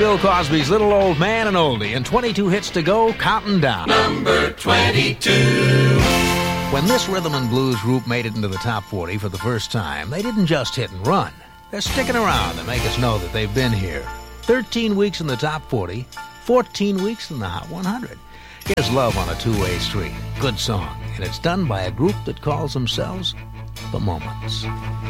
Bill Cosby's Little Old Man and Oldie, and 22 hits to go, counting down. Number 22. When this rhythm and blues group made it into the top 40 for the first time, they didn't just hit and run. They're sticking around to make us know that they've been here. 13 weeks in the top 40, 14 weeks in the Hot 100. Here's Love on a Two-Way Street. Good song, and it's done by a group that calls themselves The Moments.